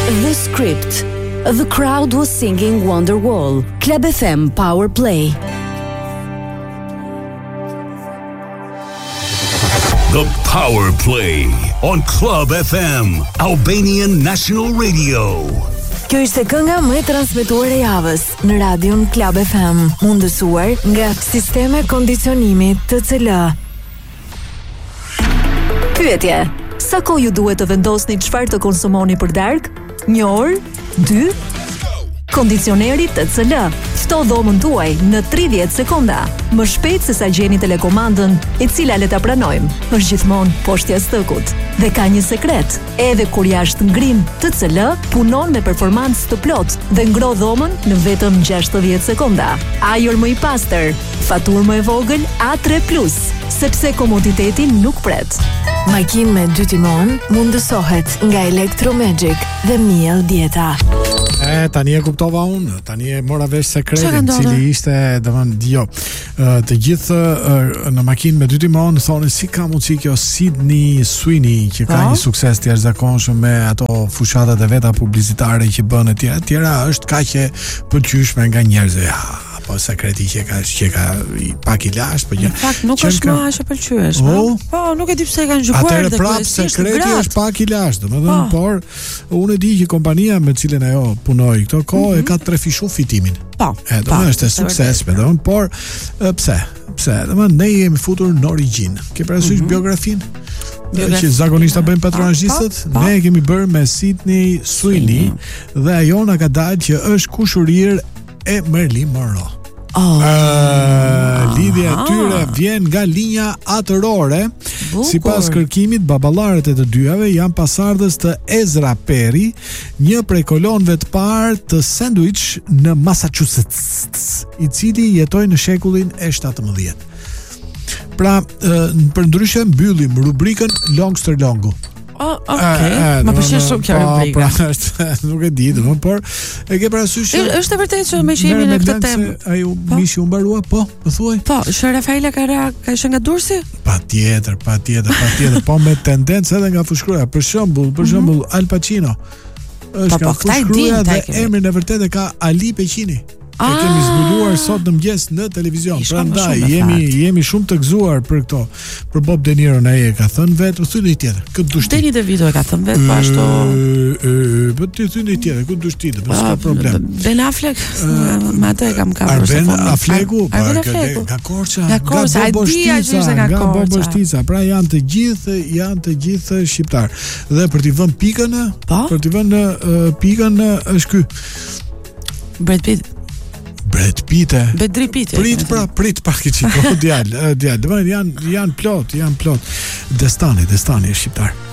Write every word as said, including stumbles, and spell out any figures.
The Script. The crowd was singing Wonderwall. Club F M Power Play. The Power Play on Club F M, Albanian National Radio. Kjo ishte kënga më e transmetuar e javës në radion Club F M, mundësuar nga Sisteme Kondicionimi T C L. Pyetje: sa kohë ju duhet të vendosni çfarë të konsumoni për darkë? Një orë? Dy? Kondicioneri T C L. Fto dhomën tuaj në tridhjetë sekonda, më shpejt se sa gjeni telekomandën, e cila le ta pranojmë, është gjithmonë poshtë jastëkut. Dhe ka një sekret: edhe kur jashtë ngrim, T C L punon me performancë të plotë dhe ngro dhomën në vetëm gjashtëdhjetë sekonda. Ajër më i pastër, faturë më e vogël A tre plus, sepse komoditeti nuk pret. Makinë me dy timon mundësohet nga Electromagic dhe Miel Dieta. E, tani e kuptova unë, tani e mora vesh sekretin, cili ishte, domethënë, jo, të gjithë në makinë me dy timon thonë si ka mundësi kjo Sydney Sweeney që ka një sukses të jashtëzakonshëm me ato fushatat e veta publicitare që bën e tjera, tjera është kaq e pëlqyeshme nga njerëzit. Ja, po sekreti që ka që ka pak i lashtë, po që në fakt nuk është më aq e pëlqyeshme. Po, nuk e di pse e kanë gjykuar. Atëherë prapë sekreti është pak i lashtë, domethënë, por unë e di që kompania me cilën ajo punoi këto kohë e ka trefishu fitimin. Po. E domethënë është suksesshme, domethënë, por pse? Pse? Domethënë ne jemi futur në origjinë. Ke parasysh biografinë? Që zakonisht ta bëjnë patronazhistët, ne e kemi bërë me Sydney Sweeney dhe ajo na ka dalë që është kushurir e Marilyn Monroe. Oh. Uh, lidhja e tyre vjen nga linja atërore. Sipas kërkimit, baballarët e të dyjave janë pasardhës të Ezra Perry, një prej kolonëve të parë të Sandwich në Massachusetts, i cili jetoi në shekullin e shtatëmbëdhjetë. Pra, uh, për ndryshe mbyllim rubrikën Longster Longu. Oh, okay. Ma pëlqen shumë kjo rubrikë. Pra, është, nuk e di, domun, por e ke parasysh. Është e vërtetë që me jemi në këtë temë. Ai u mishi u mbarua, po, po thuaj. Po, që Rafaela ka ra, ka qenë nga Durrësi? Patjetër, patjetër, patjetër, po me tendencë edhe nga fushkruaja. Për shembull, për shembull Al Pacino. Është nga fushkruaja dhe emrin e vërtetë ka Ali Pacini. E kemi zbuluar sot në mëngjes në televizion. Prandaj jemi jemi shumë të gëzuar për këto. Për Bob De Niro ai e ka thënë vetë, thyni tjetër. Këtë dush ti. Danny DeVito e ka thënë vetë, po ashtu. Po ti thyni tjetër, këtë dush ti, mos ka problem. Ben Affleck, me atë e kam kapur. Ben Afflecku, nga Korça, nga Bobështica, nga Bobështica. Pra janë të gjithë, janë të gjithë shqiptar. Dhe për t'i vënë pikën, për t'i vënë pikën është ky Brad Pitt. Brad Pitt. Bedri Pitt. Prit pra, prit pak i çiko djalë, djalë. Domethënë janë janë plot, janë plot. Destani, Destani është shqiptar.